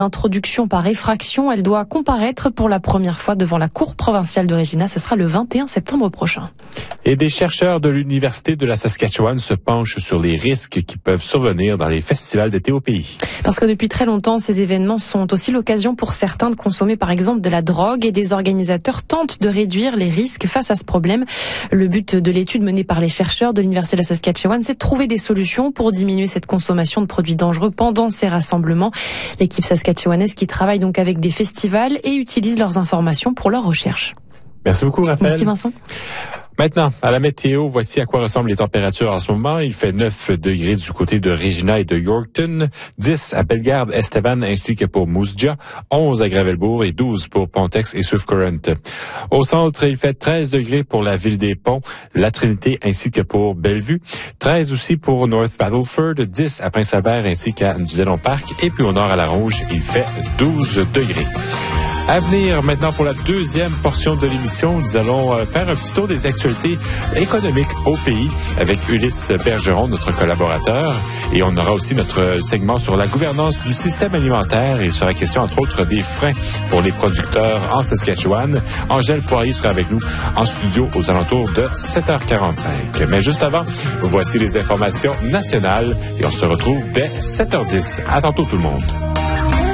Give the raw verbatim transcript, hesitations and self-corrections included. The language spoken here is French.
Introduction par effraction, elle doit comparaître pour la première fois devant la Cour provinciale de Regina. Ce sera le vingt et un septembre prochain. Et des chercheurs de l'Université de la Saskatchewan se penchent sur les risques qui peuvent survenir dans les festivals d'été au pays. Parce que depuis très longtemps, ces événements sont aussi l'occasion pour certains de consommer par exemple de la drogue et des organisateurs tentent de réduire les risques face à ce problème. Le but de l'étude menée par les chercheurs de l'Université de la Saskatchewan, c'est de trouver des solutions pour diminuer cette consommation de produits dangereux pendant ces rassemblements. L'équipe saskatchewanaise qui travaille donc avec des festivals et utilise leurs informations pour leurs recherches. Merci beaucoup, Raphaël. Merci, Vincent. Maintenant, à la météo, voici à quoi ressemblent les températures en ce moment. Il fait neuf degrés du côté de Regina et de Yorkton, dix à Bellegarde, Estevan ainsi que pour Moose Jaw, onze à Gravelbourg et douze pour Pontex et Swift Current. Au centre, il fait treize degrés pour la ville des Ponts, la Trinité ainsi que pour Bellevue, treize aussi pour North Battleford, dix à Prince-Albert ainsi qu'à Zélon Park et puis au nord à La Ronge, il fait douze degrés. À venir maintenant pour la deuxième portion de l'émission, nous allons faire un petit tour des actualités économiques au pays avec Ulysse Bergeron, notre collaborateur. Et on aura aussi notre segment sur la gouvernance du système alimentaire. Et il sera question entre autres des freins pour les producteurs en Saskatchewan. Angèle Poirier sera avec nous en studio aux alentours de sept heures quarante-cinq. Mais juste avant, voici les informations nationales et on se retrouve dès sept heures dix. À tantôt tout le monde.